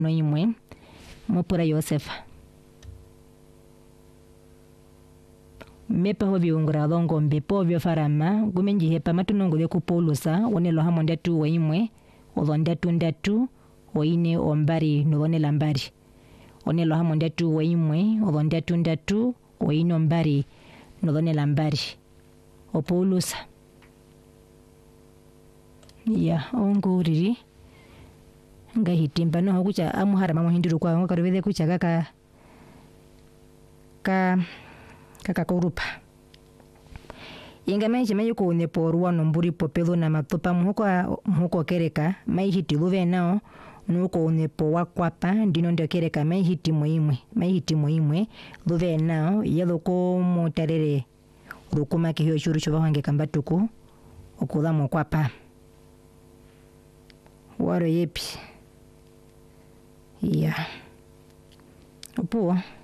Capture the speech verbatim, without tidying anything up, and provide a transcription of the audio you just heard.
no imwe mopura Yosefa mepa ho viungura longo mbepo vyo farama gumenji hepa matunongo de kupolusa onelo hamonde tu wa imwe olonde tu ndatu oine ombari nolone lambari onelo hamonde tu wa imwe olonde tu ndatu oine ombari nolone lambari opolusa ya onguriri nga hitimba no kucha amuhara mamo hindiru kwa ngo karubede kucha kaka ka kaka korupa inga menje meyo ko ne porwa no mburi popelo na matopa muhoko muhoko kereka mai hiti luve nao nuko ne po wakwapa ndino ndio kereka mai hiti moimwe mai hiti moimwe luve nao yelo ko motarere rukuma ke hiyo shuru chuba hange kambatuku okula mokwapa waro yepi ya opo